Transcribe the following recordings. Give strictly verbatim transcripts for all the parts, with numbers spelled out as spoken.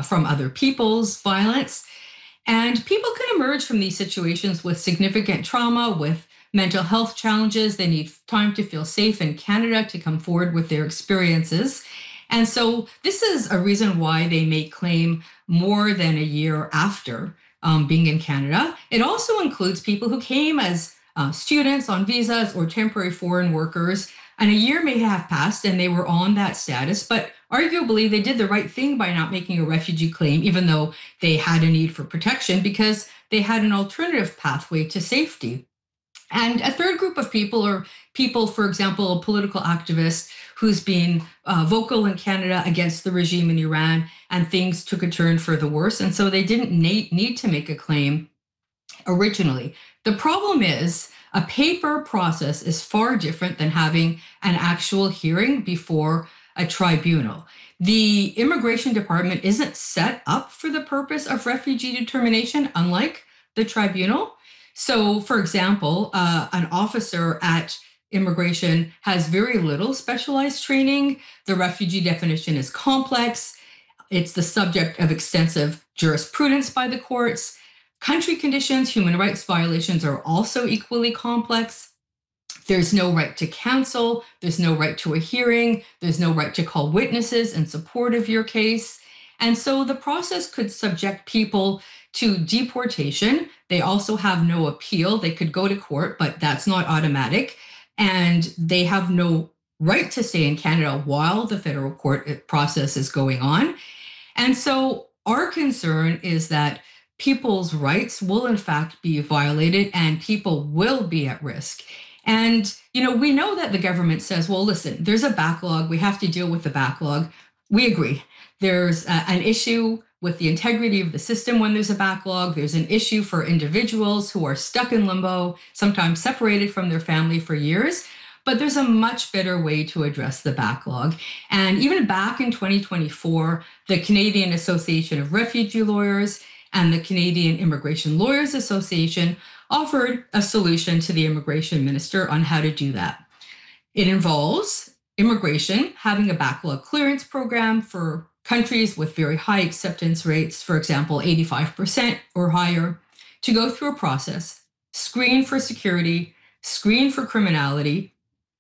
from other people's violence. And people can emerge from these situations with significant trauma, with mental health challenges. They need time to feel safe in Canada to come forward with their experiences. And so this is a reason why they may claim more than a year after um, being in Canada. It also includes people who came as uh, students on visas or temporary foreign workers, and a year may have passed and they were on that status, but arguably they did the right thing by not making a refugee claim, even though they had a need for protection, because they had an alternative pathway to safety. And a third group of people are people, for example, a political activist who's been uh, vocal in Canada against the regime in Iran, and things took a turn for the worse. And so they didn't need, need to make a claim originally. The problem is a paper process is far different than having an actual hearing before a tribunal. The Immigration Department isn't set up for the purpose of refugee determination, unlike the tribunal. So, for example, uh, an officer at immigration has very little specialized training. The refugee definition is complex. It's the subject of extensive jurisprudence by the courts. Country conditions, human rights violations are also equally complex. There's no right to counsel. There's no right to a hearing. There's no right to call witnesses in support of your case. And so the process could subject people to deportation. They also have no appeal. They could go to court, but that's not automatic. And they have no right to stay in Canada while the federal court process is going on. And so our concern is that people's rights will in fact be violated and people will be at risk. And, you know, we know that the government says, well, listen, there's a backlog. We have to deal with the backlog. We agree. There's uh, an issue with the integrity of the system when there's a backlog. There's an issue for individuals who are stuck in limbo, sometimes separated from their family for years. But there's a much better way to address the backlog. And even back in twenty twenty-four, the Canadian Association of Refugee Lawyers and the Canadian Immigration Lawyers Association offered a solution to the immigration minister on how to do that. It involves immigration having a backlog clearance program for countries with very high acceptance rates, for example, eighty-five percent or higher, to go through a process, screen for security, screen for criminality,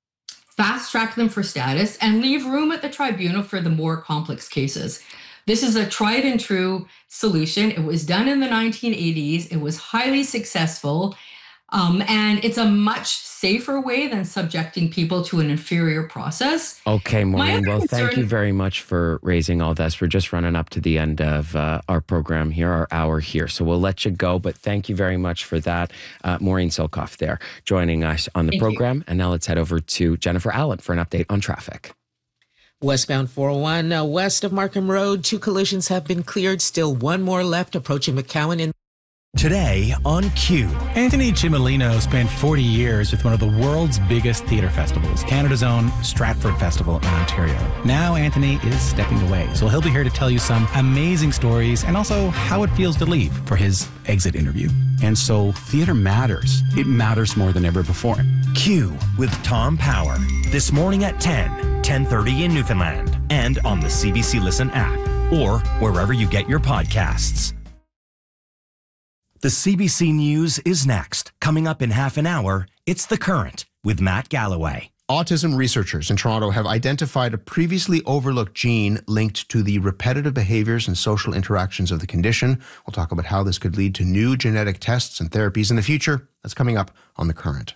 fast track them for status, and leave room at the tribunal for the more complex cases. This is a tried and true solution. It was done in the nineteen eighties. It was highly successful. Um, and it's a much safer way than subjecting people to an inferior process. Okay, Maureen. Well, concern- thank you very much for raising all this. We're just running up to the end of uh, our program here, our hour here. So we'll let you go, but thank you very much for that. Uh, Maureen Silkoff there joining us on the Thank program. you. And now let's head over to Jennifer Allen for an update on traffic. Westbound four oh one, uh, west of Markham Road, two collisions have been cleared. Still one more left approaching McCowan in Today on Q. Anthony Cimolino spent forty years with one of the world's biggest theatre festivals, Canada's own Stratford Festival in Ontario. Now Anthony is stepping away, so he'll be here to tell you some amazing stories and also how it feels to leave for his exit interview. And so theatre matters. It matters more than ever before. Q with Tom Power. This morning at ten, ten thirty in Newfoundland and on the C B C Listen app or wherever you get your podcasts. The C B C News is next. Coming up in half an hour, it's The Current with Matt Galloway. Autism researchers in Toronto have identified a previously overlooked gene linked to the repetitive behaviors and social interactions of the condition. We'll talk about how this could lead to new genetic tests and therapies in the future. That's coming up on The Current.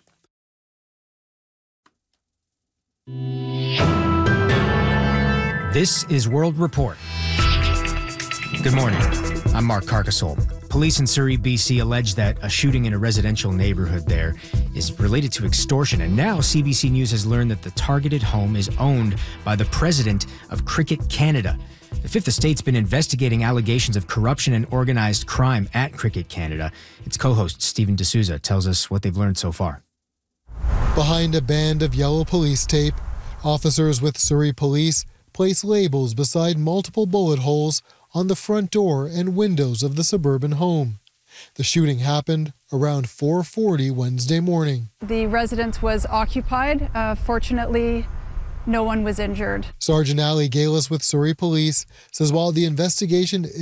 This is World Report. Good morning. I'm Mark Carcasole. Police in Surrey, B C allege that a shooting in a residential neighborhood there is related to extortion. And now C B C News has learned that the targeted home is owned by the president of Cricket Canada. The Fifth Estate's been investigating allegations of corruption and organized crime at Cricket Canada. Its co-host, Stephen D'Souza, tells us what they've learned so far. Behind a band of yellow police tape, officers with Surrey Police place labels beside multiple bullet holes on the front door and windows of the suburban home. The shooting happened around four forty Wednesday morning. The residence was occupied. Uh, fortunately, no one was injured. Sergeant Ali Galis with Surrey Police says while the investigation